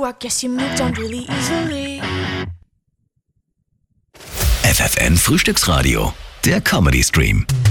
I guess you moved on really easily. FFN Frühstücksradio, der Comedy Stream.